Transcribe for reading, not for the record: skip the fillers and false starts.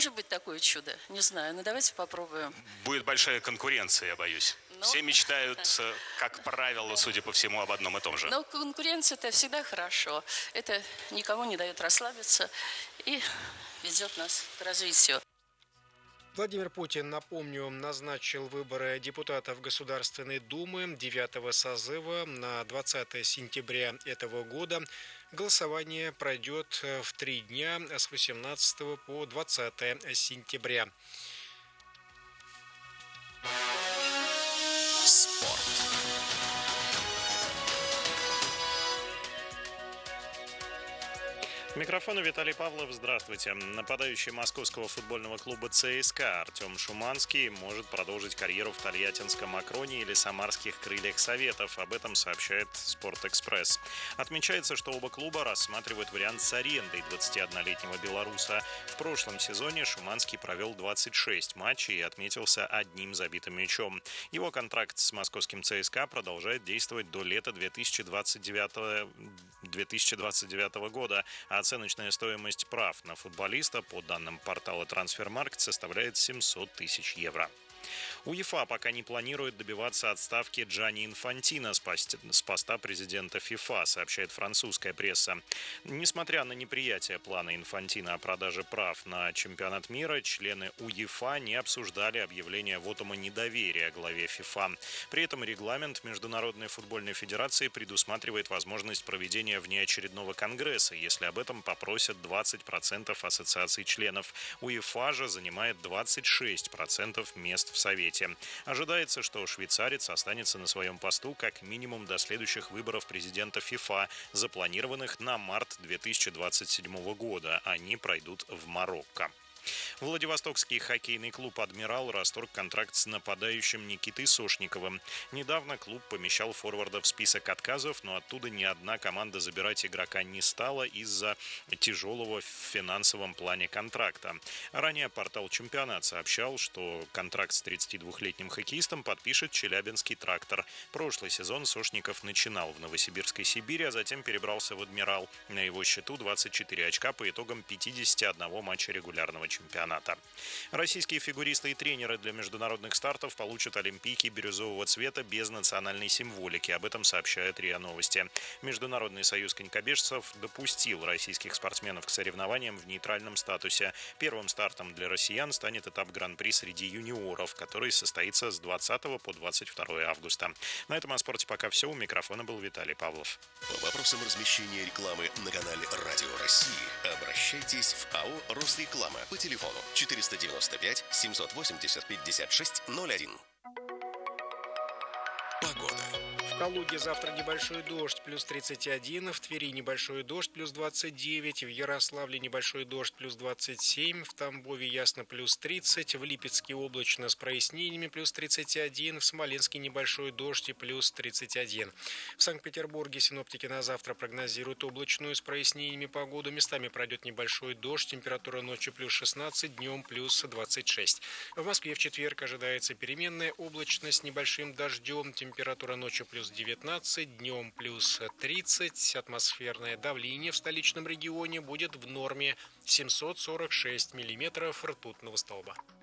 Может быть такое чудо, не знаю, но давайте попробуем. Будет большая конкуренция, я боюсь. Ну, Все мечтают, как правило, судя по всему, об одном и том же. Но конкуренция это всегда хорошо. Это никому не дает расслабиться и ведет нас к развитию. Владимир Путин, напомню, назначил выборы депутатов Государственной Думы 9-го созыва на 20 сентября этого года. Голосование пройдет в 3 дня с 18 по 20 сентября. Спорт. Микрофон Виталий Павлов. Здравствуйте. Нападающий московского футбольного клуба ЦСКА Артем Шуманский может продолжить карьеру в Тольяттинском Акроне или Самарских Крыльях Советов. Об этом сообщает «Спортэкспресс». Отмечается, что оба клуба рассматривают вариант с арендой 21-летнего белоруса. В прошлом сезоне Шуманский провел 26 матчей и отметился одним забитым мячом. Его контракт с московским ЦСКА продолжает действовать до лета 2029 года, а оценочная стоимость прав на футболиста, по данным портала «Трансфермаркт», составляет 700 тысяч евро. УЕФА пока не планирует добиваться отставки Джанни Инфантино с поста президента ФИФА, сообщает французская пресса. Несмотря на неприятие плана Инфантино о продаже прав на чемпионат мира, члены УЕФА не обсуждали объявление вотума недоверия главе ФИФА. При этом регламент Международной футбольной федерации предусматривает возможность проведения внеочередного конгресса, если об этом попросят 20% ассоциаций членов. УЕФА же занимает 26% мест в Совете. Ожидается, что швейцарец останется на своем посту как минимум до следующих выборов президента ФИФА, запланированных на март 2027 года. Они пройдут в Марокко. Владивостокский хоккейный клуб «Адмирал» расторг контракт с нападающим Никитой Сошниковым. Недавно клуб помещал форварда в список отказов, но оттуда ни одна команда забирать игрока не стала из-за тяжелого в финансовом плане контракта. Ранее портал «Чемпионат» сообщал, что контракт с 32-летним хоккеистом подпишет челябинский «Трактор». Прошлый сезон Сошников начинал в Новосибирской Сибири, а затем перебрался в «Адмирал». На его счету 24 очка по итогам 51 матча регулярного чемпионата. Российские фигуристы и тренеры для международных стартов получат олимпийки бирюзового цвета без национальной символики. Об этом сообщает РИА Новости. Международный союз конькобежцев допустил российских спортсменов к соревнованиям в нейтральном статусе. Первым стартом для россиян станет этап Гран-при среди юниоров, который состоится с 20 по 22 августа. На этом о спорте пока все. У микрофона был Виталий Павлов. По вопросам размещения рекламы на канале Радио России обращайтесь в АО «Росреклама» по телефону 495 780 5601. Погода. В Калуге завтра небольшой дождь, плюс 31, в Твери небольшой дождь, плюс 29, в Ярославле небольшой дождь, плюс 27, в Тамбове ясно, плюс 30, в Липецке облачно с прояснениями, плюс 31, в Смоленске небольшой дождь и плюс 31. В Санкт-Петербурге синоптики на завтра прогнозируют облачную с прояснениями погоду, местами пройдет небольшой дождь, температура ночью плюс 16, днем плюс 26. В Москве в четверг ожидается переменная облачность с небольшим дождем, температура ночью плюс 19, днем плюс 30. Атмосферное давление в столичном регионе будет в норме 746 миллиметров ртутного столба.